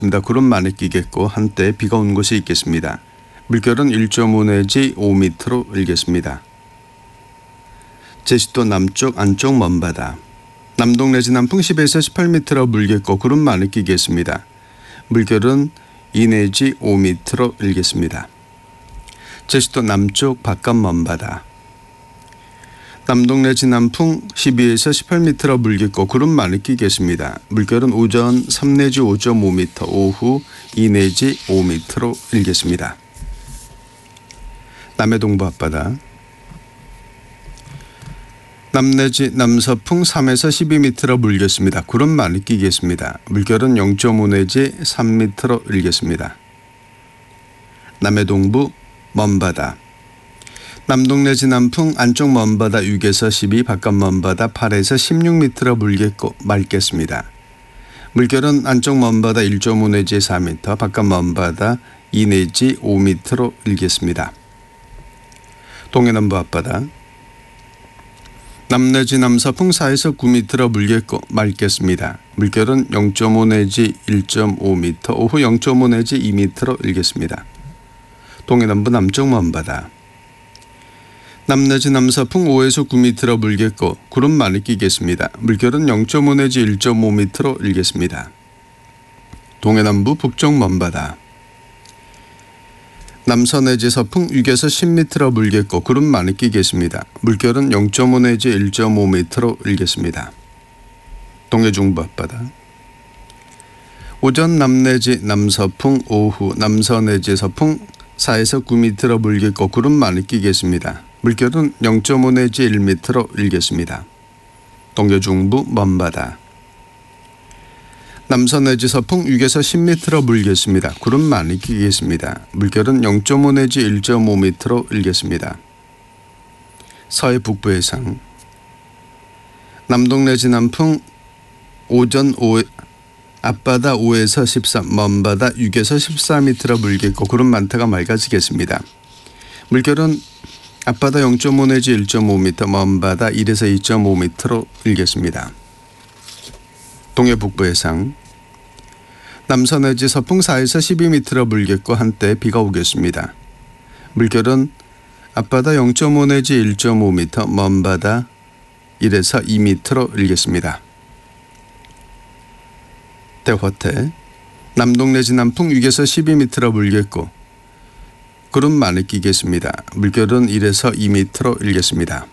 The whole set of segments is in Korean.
구름 많이 끼겠고 한때 비가 온 곳이 있겠습니다. 물결은 1.5 내지 5m로 일겠습니다. 제주도 남쪽 안쪽 먼바다. 남동 내지 남풍 10에서 18m로 물겠고 구름 많이 끼겠습니다. 물결은 2 내지 5m로 일겠습니다. 제주도 남쪽 바깥 먼바다. 남동 내지 남풍 12에서 18m로 물겠고 구름 많이 끼겠습니다. 물결은 오전 3 내지 5.5m, 오후 2 내지 5m로 일겠습니다. 남해 동부 앞바다. 남 내지 남서풍 3에서 12m로 물겠습니다. 구름 많이 끼겠습니다. 물결은 0.5 내지 3m로 일겠습니다. 남해 동부 먼바다. 남동 내지 남풍 안쪽 먼바다 6에서 12, 바깥 먼바다 8에서 16m로 물겠고 맑겠습니다. 물결은 안쪽 먼바다 1.5 내지 4m, 바깥 먼바다 2 내지 5m로 일겠습니다. 동해남부 앞바다. 남 내지 남서풍 4에서 9m로 물겠고 맑겠습니다. 물결은 0.5 내지 1.5m, 오후 0.5 내지 2m로 일겠습니다. 동해남부 남쪽 먼바다. 남 내지 남서풍 5에서 9m로 물겠고 구름 많이 끼겠습니다. 물결은 0.5 내지 1.5m로 일겠습니다. 동해남부 북쪽 먼바다. 남서 내지 서풍 6에서 10m로 물겠고 구름 많이 끼겠습니다. 물결은 0.5 내지 1.5m로 일겠습니다. 동해 중부 앞바다. 오전 남 내지 남서풍, 오후 남서 내지 서풍 4에서 9m로 물겠고 구름 많이 끼겠습니다. 물결은 0.5 내지 1m로 일겠습니다. 동해 중부 먼바다. 남서 내지 서풍 6에서 10m로 물겠습니다. 구름 많이 끼겠습니다. 물결은 0.5 내지 1.5m로 일겠습니다. 서해 북부 해상. 남동 내지 남풍 오전 앞바다 5에서 13, 먼바다 6에서 14m로 물겠고 구름 많다가 맑아지겠습니다. 물결은 앞바다 0.5 내지 1.5m, 먼바다 1에서 2.5m로 일겠습니다. 동해 북부 해상. 남서 내지 서풍 4에서 12m로 물겠고 한때 비가 오겠습니다. 물결은 앞바다 0.5 내지 1.5m, 먼바다 1에서 2m로 일겠습니다. 대화태. 남동 내지 남풍 6에서 12m로 물겠고 구름 많이 끼겠습니다. 물결은 1에서 2m로 일겠습니다.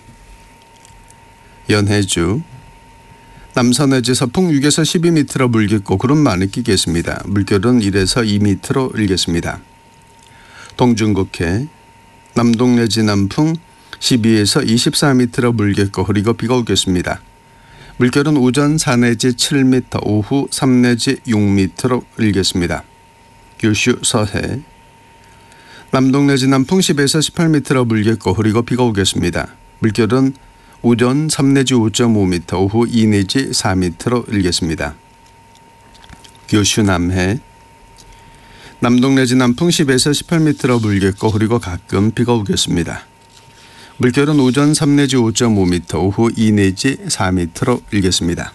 연해주. 남서 내지 서풍 6에서 12m로 물겠고 구름 많이 끼겠습니다. 물결은 1에서 2m로 일겠습니다. 동중국해. 남동 내지 남풍 12에서 24m로 물겠고 흐리고 비가 오겠습니다. 물결은 오전 4 내지 7m, 오후 3 내지 6m로 일겠습니다. 규슈 서해. 남동 내지 남풍 10에서 18m로 물겠고 흐리고 비가 오겠습니다. 물결은 오전 3 내지 5.5m, 오후 2 내지 4m로 일겠습니다. 규슈 남해. 남동 내지 남풍 10에서 18m로 물겠고 흐리고 가끔 비가 오겠습니다. 물결은 오전 3 내지 5.5m, 오후 2 내지 4m로 일겠습니다.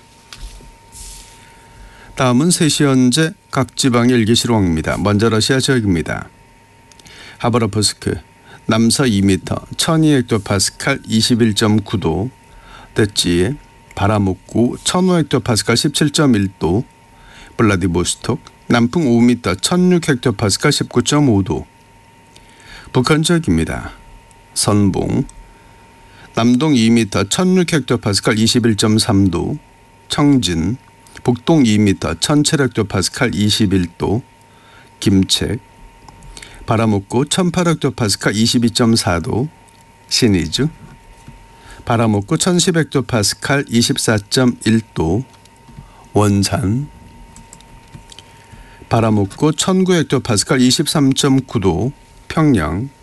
다음은 3시 현재 각 지방의 일기시황입니다. 먼저 러시아 지역입니다. 하바롭스크 남서 2m 1200헥토파스칼 21.9도, 대찌에 바라목구 1500헥토파스칼 17.1도, 블라디보스톡 남풍 5m 1600헥토파스칼 19.5도. 북한 지역입니다. 선봉 남동 2m 1600헥토파스칼 21.3도, 청진 북동 2m 1700헥토파스칼 21도, 김책 바라목구 1800헥토파스칼 22.4도, 신의주 바라목구 1010헥토파스칼 24.1도, 원산 바라목구 1900헥토파스칼 23.9도, 평양